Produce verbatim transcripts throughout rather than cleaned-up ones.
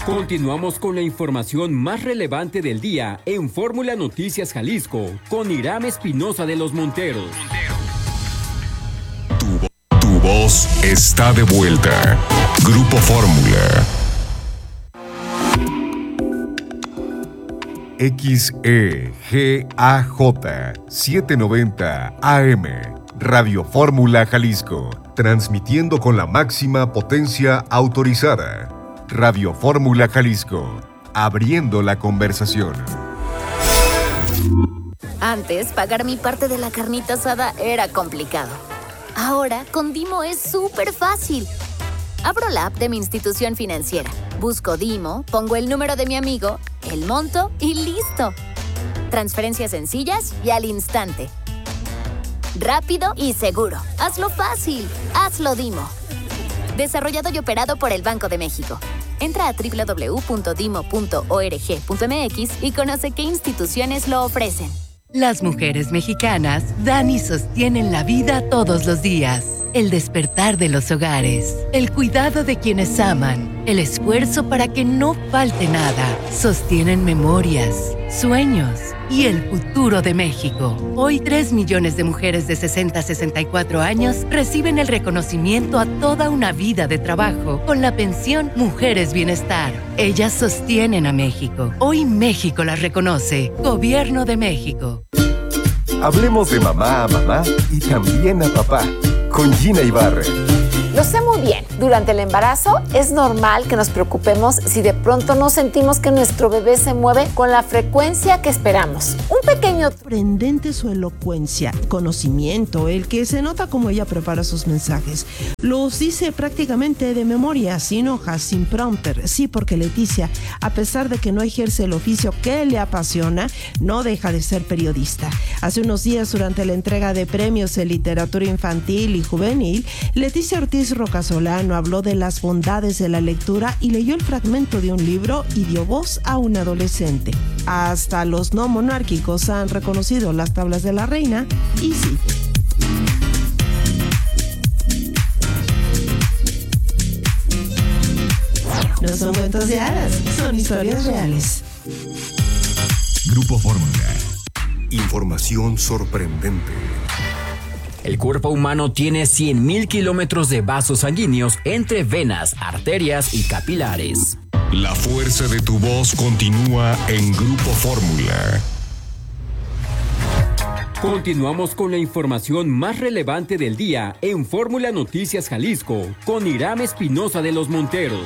Continuamos con la información más relevante del día en Fórmula Noticias Jalisco con Iram Espinosa de los Monteros. Tu, tu voz está de vuelta. Grupo Fórmula. X E G A J setecientos noventa A M, Radio Fórmula Jalisco, transmitiendo con la máxima potencia autorizada. Radio Fórmula Jalisco, abriendo la conversación. Antes, pagar mi parte de la carnita asada era complicado. Ahora, con Dimo es súper fácil. Abro la app de mi institución financiera, busco Dimo, pongo el número de mi amigo, el monto y listo. Transferencias sencillas y al instante. Rápido y seguro. Hazlo fácil. Hazlo Dimo. Desarrollado y operado por el Banco de México. Entra a doble u doble u doble u punto dimo punto org punto m x y conoce qué instituciones lo ofrecen. Las mujeres mexicanas dan y sostienen la vida todos los días. El despertar de los hogares, el cuidado de quienes aman, el esfuerzo para que no falte nada, sostienen memorias, sueños y el futuro de México. Hoy, tres millones de mujeres de sesenta a sesenta y cuatro años reciben el reconocimiento a toda una vida de trabajo con la pensión Mujeres Bienestar. Ellas sostienen a México. Hoy México las reconoce. Gobierno de México. Hablemos de mamá a mamá y también a papá, con Gina Ibarra. Lo sé muy bien. Durante el embarazo es normal que nos preocupemos si de pronto no sentimos que nuestro bebé se mueve con la frecuencia que esperamos. Un pequeño... Sorprendente su elocuencia, conocimiento, el que se nota como ella prepara sus mensajes. Los dice prácticamente de memoria, sin hojas, sin prompter. Sí, porque Leticia, a pesar de que no ejerce el oficio que le apasiona, no deja de ser periodista. Hace unos días, durante la entrega de premios en literatura infantil y juvenil, Leticia Ortiz Rocasolano habló de las bondades de la lectura y leyó el fragmento de un libro y dio voz a un adolescente. Hasta los no monárquicos han reconocido las tablas de la reina y sí. No son cuentos de hadas, son historias reales. Grupo Fórmula. Información sorprendente. El cuerpo humano tiene cien mil kilómetros de vasos sanguíneos entre venas, arterias y capilares. La fuerza de tu voz continúa en Grupo Fórmula. Continuamos con la información más relevante del día en Fórmula Noticias Jalisco con Iram Espinosa de los Monteros.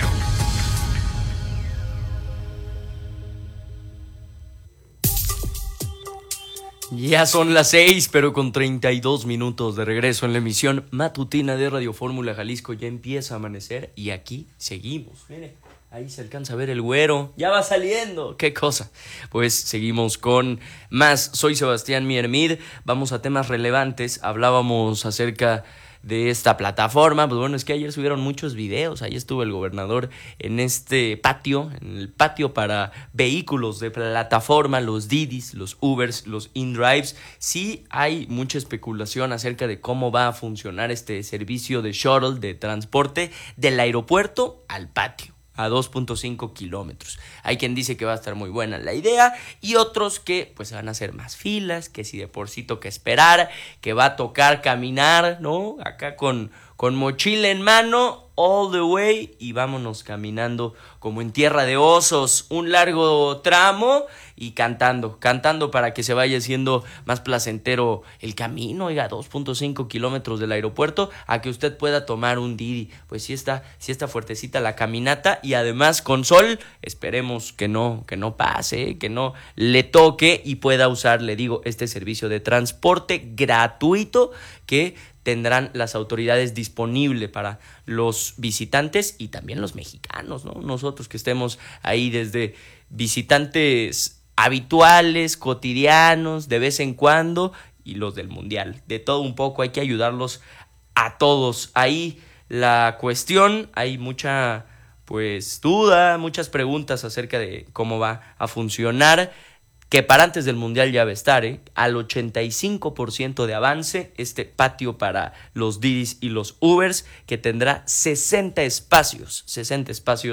Ya son las seis, pero con treinta y dos minutos de regreso en la emisión matutina de Radio Fórmula Jalisco. Ya empieza a amanecer y aquí seguimos. Mire, ahí se alcanza a ver el güero. Ya va saliendo. ¡Qué cosa! Pues seguimos con más. Soy Sebastián Miermid. Vamos a temas relevantes. Hablábamos acerca de esta plataforma. Pues bueno, es que ayer subieron muchos videos. Ahí estuvo el gobernador en este patio, en el patio para vehículos de plataforma, los Didis, los Ubers, los InDrives. Sí hay mucha especulación acerca de cómo va a funcionar este servicio de shuttle, de transporte del aeropuerto al patio, a dos punto cinco kilómetros. Hay quien dice que va a estar muy buena la idea y otros que pues van a hacer más filas, que si de por sí toca esperar, que va a tocar caminar, ¿no? Acá con, con mochila en mano, all the way, y vámonos caminando como en tierra de osos, un largo tramo y cantando, cantando para que se vaya siendo más placentero el camino, oiga, dos punto cinco kilómetros del aeropuerto, a que usted pueda tomar un Didi. Pues sí está, sí está fuertecita la caminata y además con sol, esperemos que no, que no pase, que no le toque y pueda usar, le digo, este servicio de transporte gratuito que tendrán las autoridades disponible para los visitantes y también los mexicanos, ¿no? Nosotros que estemos ahí desde visitantes habituales, cotidianos, de vez en cuando, y los del mundial, de todo un poco, hay que ayudarlos a todos. Ahí la cuestión, hay mucha pues duda, muchas preguntas acerca de cómo va a funcionar, que para antes del mundial ya va a estar, ¿eh? Al ochenta y cinco por ciento de avance, este patio para los Didis y los Ubers, que tendrá sesenta espacios, sesenta espacios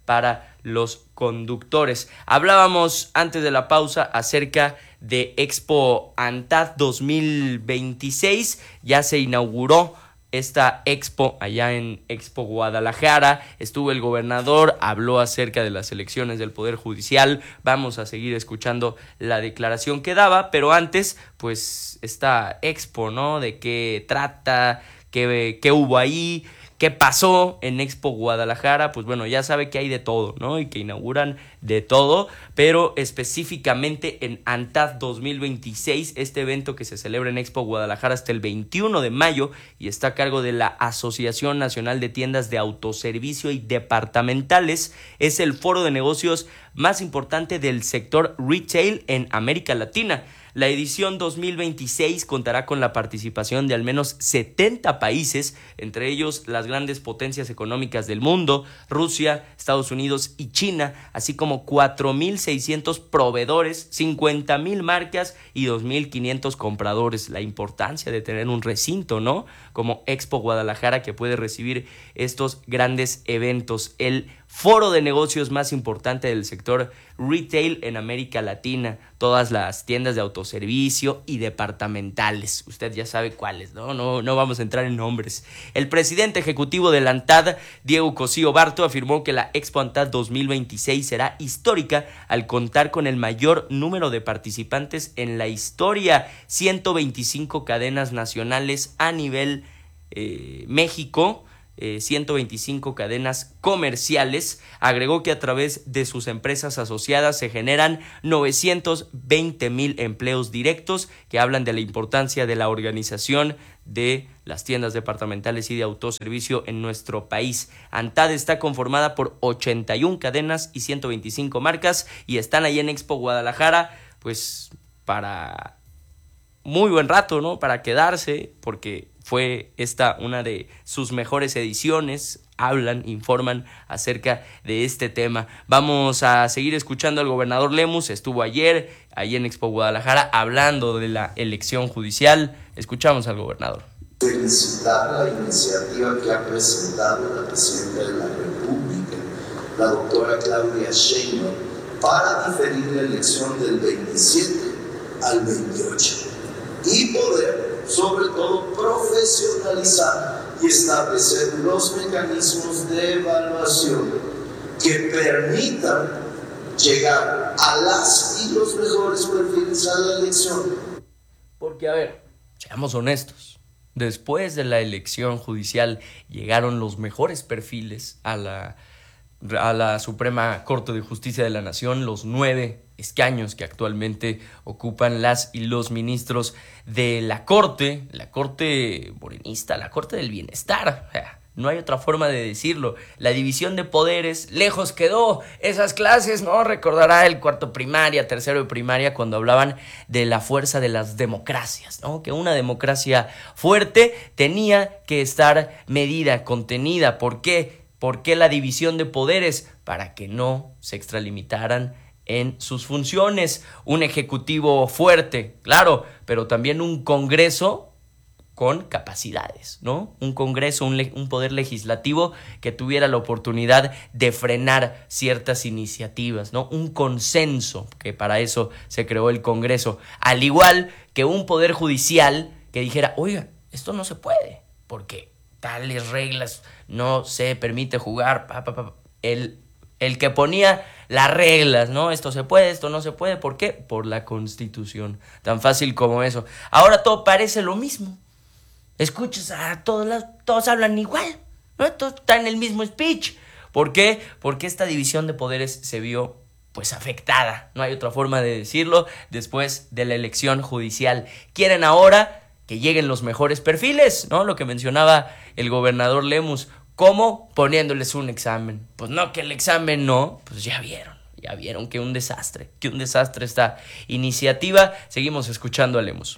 para los conductores. Hablábamos antes de la pausa acerca de Expo ANTAD dos mil veintiséis, ya se inauguró esta expo allá en Expo Guadalajara, estuvo el gobernador, habló acerca de las elecciones del Poder Judicial, vamos a seguir escuchando la declaración que daba, pero antes, pues, esta expo, ¿no? De qué trata, qué, qué hubo ahí, qué pasó en Expo Guadalajara, pues bueno, ya sabe que hay de todo, ¿no? Y que inauguran de todo, pero específicamente en ANTAD dos mil veintiséis, este evento que se celebra en Expo Guadalajara hasta el veintiuno de mayo y está a cargo de la Asociación Nacional de Tiendas de Autoservicio y Departamentales, es el foro de negocios más importante del sector retail en América Latina. La edición dos mil veintiséis contará con la participación de al menos setenta países, entre ellos las grandes potencias económicas del mundo, Rusia, Estados Unidos y China, así como cuatro mil seiscientos proveedores, cincuenta mil marcas y dos mil quinientos compradores. La importancia de tener un recinto, ¿no? Como Expo Guadalajara, que puede recibir estos grandes eventos. El foro de negocios más importante del sector retail en América Latina, todas las tiendas de autoservicio y departamentales, usted ya sabe cuáles, ¿no? No, no vamos a entrar en nombres. El presidente ejecutivo de la ANTAD, Diego Cosío Barto, afirmó que la Expo ANTAD dos mil veintiséis será histórica al contar con el mayor número de participantes en la historia, ciento veinticinco cadenas nacionales a nivel eh, México, Eh, ciento veinticinco cadenas comerciales. Agregó que a través de sus empresas asociadas se generan novecientos veinte mil empleos directos que hablan de la importancia de la organización de las tiendas departamentales y de autoservicio en nuestro país. ANTAD está conformada por ochenta y una cadenas y ciento veinticinco marcas y están ahí en Expo Guadalajara pues para muy buen rato, ¿no? Para quedarse, porque fue esta una de sus mejores ediciones. Hablan, informan acerca de este tema. Vamos a seguir escuchando al gobernador Lemus. Estuvo ayer ahí en Expo Guadalajara hablando de la elección judicial. Escuchamos al gobernador. Felicitar la iniciativa que ha presentado la presidenta de la República, la doctora Claudia Sheinbaum, para diferir la elección del veintisiete al veintiocho y poder, sobre todo, profesionalizar y establecer los mecanismos de evaluación que permitan llegar a las y los mejores perfiles a la elección. Porque, a ver, seamos honestos, después de la elección judicial llegaron los mejores perfiles a la, a la Suprema Corte de Justicia de la Nación, los nueve escaños que actualmente ocupan las y los ministros de la Corte, la Corte morenista, la Corte del Bienestar. No hay otra forma de decirlo. La división de poderes lejos quedó. Esas clases, ¿no? Recordará el cuarto primaria, tercero de primaria, cuando hablaban de la fuerza de las democracias, ¿no? Que una democracia fuerte tenía que estar medida, contenida. ¿Por qué? ¿Por qué la división de poderes? Para que no se extralimitaran en sus funciones. Un ejecutivo fuerte, claro, pero también un Congreso con capacidades, ¿no? Un Congreso, un, le- un poder legislativo que tuviera la oportunidad de frenar ciertas iniciativas, ¿no? Un consenso, que para eso se creó el Congreso. Al igual que un poder judicial que dijera, oiga, esto no se puede, porque tales reglas no se permite jugar. Pa, pa, pa. El, el que ponía las reglas, ¿no? Esto se puede, esto no se puede. ¿Por qué? Por la Constitución. Tan fácil como eso. Ahora todo parece lo mismo. Escuchas a todos, las, todos hablan igual, ¿no? Todos están en el mismo speech. ¿Por qué? Porque esta división de poderes se vio pues afectada, no hay otra forma de decirlo, después de la elección judicial. Quieren ahora que lleguen los mejores perfiles, ¿no? Lo que mencionaba el gobernador Lemus. ¿Cómo? Poniéndoles un examen. Pues no, que el examen no, pues ya vieron, ya vieron que un desastre, que un desastre esta iniciativa. Seguimos escuchando a Lemus.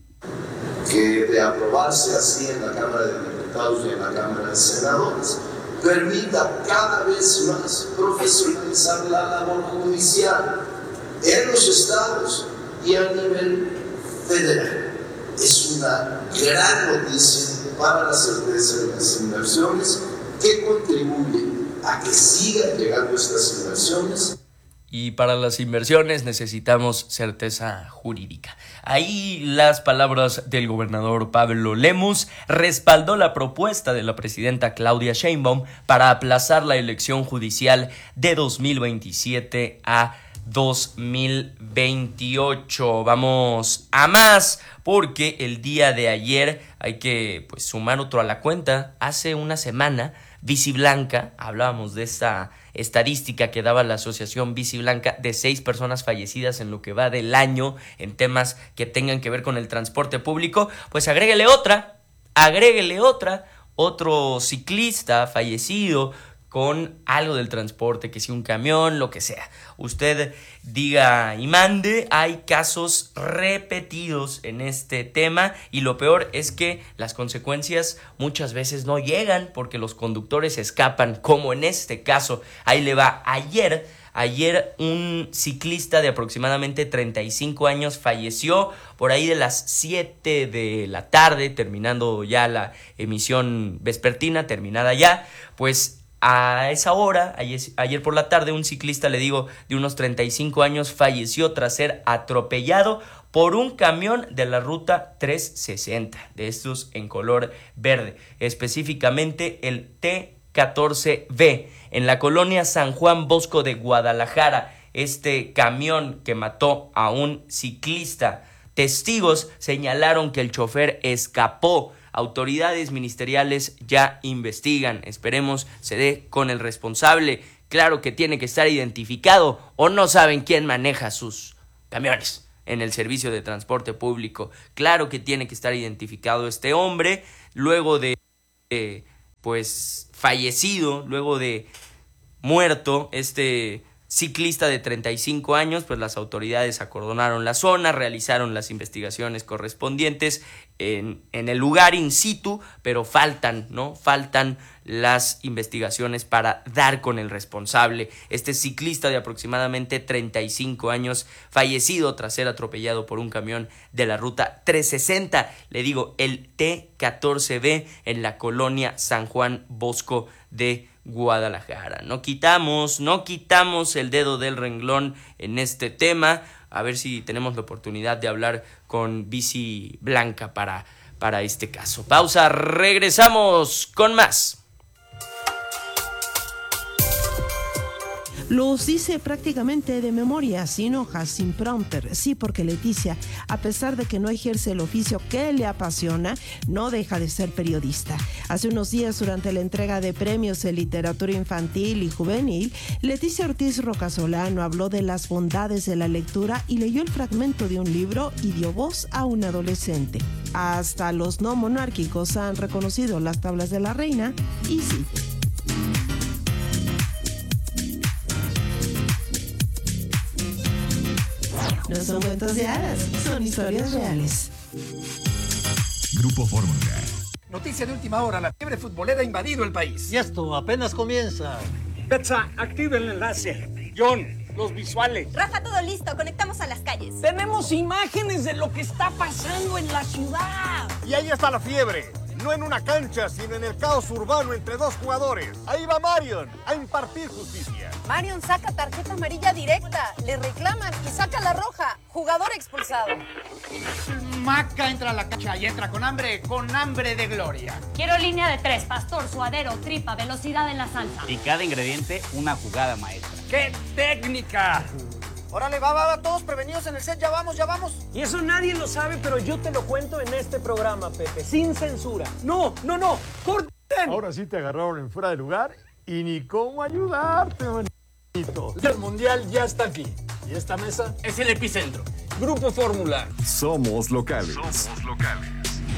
Que de aprobarse así en la Cámara de Diputados y en la Cámara de Senadores, permita cada vez más profesionalizar la labor judicial en los estados y a nivel federal. Es una gran noticia para la certeza de las inversiones que contribuye a que sigan llegando estas inversiones. Y para las inversiones necesitamos certeza jurídica. Ahí las palabras del gobernador Pablo Lemus respaldó la propuesta de la presidenta Claudia Sheinbaum para aplazar la elección judicial de dos mil veintisiete a dos mil veintiocho. Vamos a más, porque el día de ayer hay que pues sumar otro a la cuenta. Hace una semana Bici Blanca, hablábamos de esta estadística que daba la asociación Bici Blanca de seis personas fallecidas en lo que va del año en temas que tengan que ver con el transporte público. Pues agréguele otra, agréguele otra, otro ciclista fallecido con algo del transporte, que si un camión, lo que sea. Usted diga y mande, hay casos repetidos en este tema y lo peor es que las consecuencias muchas veces no llegan porque los conductores escapan, como en este caso. Ahí le va. Ayer, ayer un ciclista de aproximadamente treinta y cinco años falleció por ahí de las siete de la tarde, terminando ya la emisión vespertina, terminada ya, pues a esa hora, ayer, ayer por la tarde, un ciclista, le digo, de unos treinta y cinco años falleció tras ser atropellado por un camión de la ruta trescientos sesenta, de estos en color verde, específicamente el T catorce B, en la colonia San Juan Bosco de Guadalajara. Este camión que mató a un ciclista. Testigos señalaron que el chofer escapó. Autoridades ministeriales ya investigan. Esperemos se dé con el responsable. Claro que tiene que estar identificado, o no saben quién maneja sus camiones en el servicio de transporte público. Claro que tiene que estar identificado este hombre, luego de eh, pues fallecido, luego de muerto este ciclista de treinta y cinco años, pues las autoridades acordonaron la zona, realizaron las investigaciones correspondientes en, en el lugar in situ, pero faltan, ¿no? Faltan las investigaciones para dar con el responsable. Este ciclista de aproximadamente treinta y cinco años, fallecido tras ser atropellado por un camión de la ruta trescientos sesenta, le digo, el T catorce B, en la colonia San Juan Bosco de Guadalajara. No quitamos, no quitamos el dedo del renglón en este tema. A ver si tenemos la oportunidad de hablar con Bici Blanca para, para este caso. Pausa, regresamos con más. Los dice prácticamente de memoria, sin hojas, sin prompter. Sí, porque Leticia, a pesar de que no ejerce el oficio que le apasiona, no deja de ser periodista. Hace unos días, durante la entrega de premios en literatura infantil y juvenil, Leticia Ortiz Rocasolano habló de las bondades de la lectura y leyó el fragmento de un libro y dio voz a un adolescente. Hasta los no monárquicos han reconocido las tablas de la reina y sí. No son cuentos de hadas, son historias reales. Grupo Fórmula. Noticia de última hora, la fiebre futbolera ha invadido el país. Y esto apenas comienza. Betsa, activa el enlace. John, los visuales. Rafa, todo listo, conectamos a las calles. Tenemos imágenes de lo que está pasando en la ciudad. Y ahí está la fiebre. No en una cancha, sino en el caos urbano entre dos jugadores. Ahí va Marion a impartir justicia. Marion saca tarjeta amarilla directa, le reclaman y saca la roja. Jugador expulsado. Maca entra a la cancha y entra con hambre, con hambre de gloria. Quiero línea de tres, pastor, suadero, tripa, velocidad en la salsa. Y cada ingrediente, una jugada maestra. ¡Qué técnica! Órale, va, va, va, todos prevenidos en el set, ya vamos, ya vamos. Y eso nadie lo sabe, pero yo te lo cuento en este programa, Pepe, sin censura. No, no, no, corten. Ahora sí te agarraron en fuera de lugar y ni cómo ayudarte, manito. El mundial ya está aquí. Y esta mesa es el epicentro. Grupo Fórmula. Somos locales. Somos locales.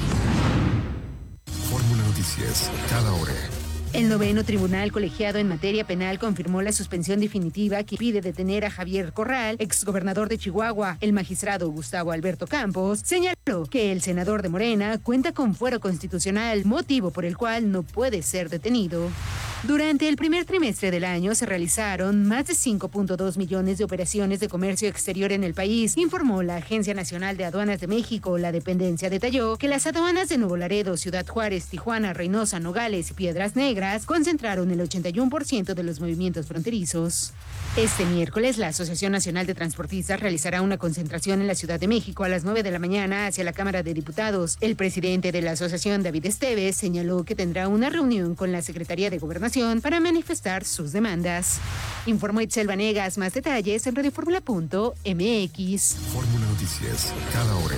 Fórmula Noticias, cada hora. El noveno tribunal colegiado en materia penal confirmó la suspensión definitiva que pide detener a Javier Corral, exgobernador de Chihuahua. El magistrado Gustavo Alberto Campos señaló que el senador de Morena cuenta con fuero constitucional, motivo por el cual no puede ser detenido. Durante el primer trimestre del año se realizaron más de cinco punto dos millones de operaciones de comercio exterior en el país, informó la Agencia Nacional de Aduanas de México. La dependencia detalló que las aduanas de Nuevo Laredo, Ciudad Juárez, Tijuana, Reynosa, Nogales y Piedras Negras concentraron el ochenta y uno por ciento de los movimientos fronterizos. Este miércoles, la Asociación Nacional de Transportistas realizará una concentración en la Ciudad de México a las nueve de la mañana hacia la Cámara de Diputados. El presidente de la asociación, David Esteves, señaló que tendrá una reunión con la Secretaría de Gobernación para manifestar sus demandas. Informó Itzel Vanegas. Más detalles en radioformula punto m x. Fórmula Noticias, cada hora.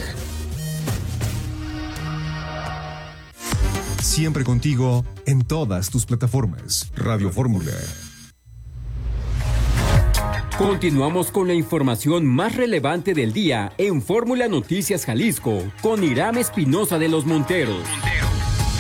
Siempre contigo en todas tus plataformas. Radio Fórmula. Continuamos con la información más relevante del día en Fórmula Noticias Jalisco con Iram Espinosa de los Monteros.